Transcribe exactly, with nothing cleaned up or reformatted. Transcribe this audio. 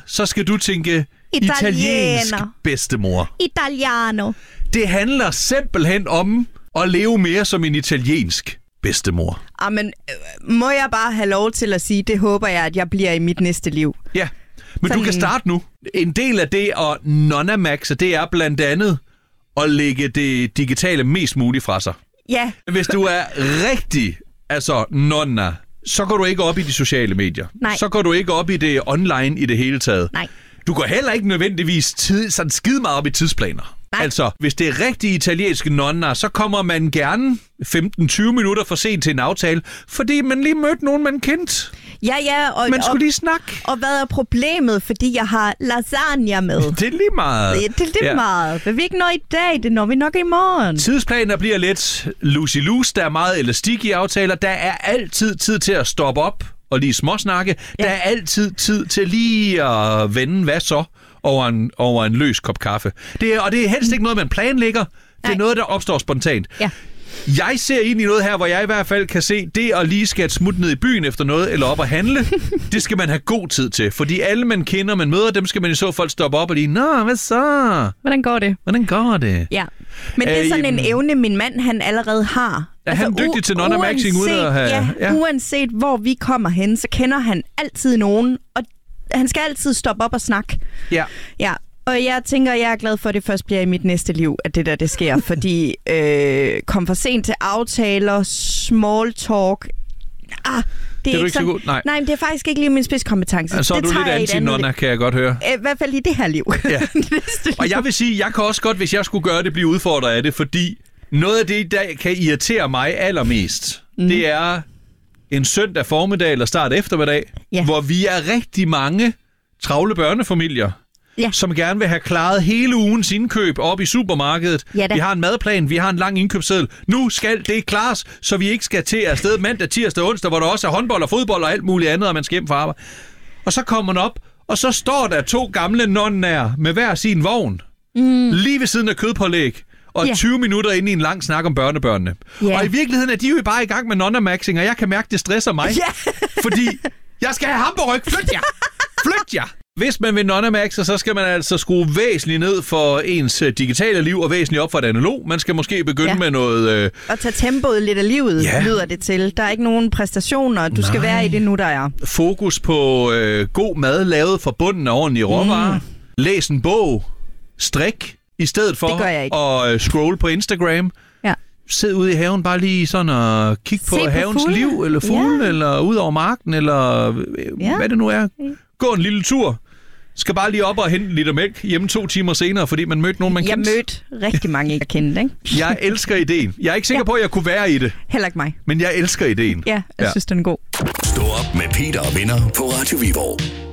så skal du tænke Italiener. italiensk bedstemor. Italiano. Det handler simpelthen om at leve mere som en italiensk bedstemor. Ah, men øh, må jeg bare have lov til at sige, det håber jeg, at jeg bliver i mit næste liv. Ja, men Sådan. du kan starte nu. En del af det at nonnamaxe, det er blandt andet at lægge det digitale mest muligt fra sig. Ja. Hvis du er rigtig, altså nonna, så går du ikke op i de sociale medier. Nej. Så går du ikke op i det online i det hele taget. Nej. Du går heller ikke nødvendigvis tid, sådan skide meget op i tidsplaner. Nej. Altså, hvis det er rigtig italienske nonner, så kommer man gerne femten til tyve minutter for sent til en aftale, fordi man lige mødte nogen, man kendte. Ja, ja. Og, Man skulle og, lige snakke. og hvad er problemet, fordi jeg har lasagne med? Det er lige meget. Det, det er lige Ja. meget. Vil vi ikke nå i dag, det når vi nok i morgen. Tidsplaner bliver lidt loosey-loose. Der er meget elastik i aftaler. Der er altid tid til at stoppe op og lige småsnakke. Ja. Der er altid tid til lige at vende, hvad så, over en, over en løs kop kaffe. Det er, og det er helst ikke noget, man planlægger. Det er Nej. noget, der opstår spontant. Ja. Jeg ser ind i noget her, hvor jeg i hvert fald kan se, det at lige skal et smut ned i byen efter noget, eller op at handle, det skal man have god tid til. Fordi alle, man kender, man møder, dem skal man i så fald stoppe op og lige, nå, hvad så? Hvordan går det? Hvordan går det? Ja. Men det er sådan en Øhm, evne, min mand han allerede har. Er han dygtig til nonnamaxing uden at have- Ja, ja. uanset hvor vi kommer hen, så kender han altid nogen, og han skal altid stoppe op og snakke. Ja. Ja, og jeg tænker, jeg er glad for, at det først bliver i mit næste liv, at det der, det sker. Fordi øh, kom for sent til aftaler, small talk. Ah, det er, du ikke ikke så sådan, god? Nej. nej, men det er faktisk ikke lige min spidskompetence. Så er det du tager lidt jeg i et andet anti-nonna, kan jeg godt høre. liv. I hvert fald i det her liv. Ja. Det næste Og liv. jeg vil sige, jeg kan også godt, hvis jeg skulle gøre det, blive udfordret af det, fordi noget af det, der kan irritere mig allermest, mm. det er en søndag formiddag eller start eftermiddag, Ja. hvor vi er rigtig mange travle børnefamilier, Ja. som gerne vil have klaret hele ugens indkøb op i supermarkedet. Ja da. Vi har en madplan, vi har en lang indkøbsseddel. Nu skal det klares, så vi ikke skal til afsted mandag, tirsdag og onsdag, hvor der også er håndbold og fodbold og alt muligt andet, og man skal hjem fra arbejde. Og så kommer man op, og så står der to gamle nonner med hver sin vogn, mm. lige ved siden af kødpålæg, og Ja. tyve minutter inde i en lang snak om børnebørnene. Ja. Og i virkeligheden er de jo bare i gang med nonnamaxing, og jeg kan mærke, det stresser mig. Ja. Fordi jeg skal have hamburg. Flyt jer! Flyt jer! Hvis man vil nonnamaxe, så skal man altså skrue væsentligt ned for ens øh, digitale liv og væsentligt op for det analog. Man skal måske begynde Ja. med noget... Øh, Og tage tempoet lidt af livet, Ja. lyder det til. Der er ikke nogen præstationer. Du skal Nej. være i det nu, der er. fokus på øh, god mad lavet fra bunden af ordentlige råvarer. Mm. Læs en bog. Strik i stedet for Det gør jeg ikke. at øh, scrolle på Instagram. Ja. Sid ude i haven bare lige sådan og kigge på, Se på havens fuglene. liv, eller fugle, Ja. eller ud over marken, eller øh, Ja. hvad det nu er. Gå en lille tur. Skal bare lige op og hente en liter mælk hjemme to timer senere, fordi man mødte nogen, man Jeg kendte. mødte rigtig mange, jeg kendte, ikke? Jeg elsker ideen. Jeg er ikke sikker Ja. på, at jeg kunne være i det, Heller ikke mig. men jeg elsker ideen. Ja, jeg Ja. synes, den er god. Stå op med Peter og venner på Radio Viborg.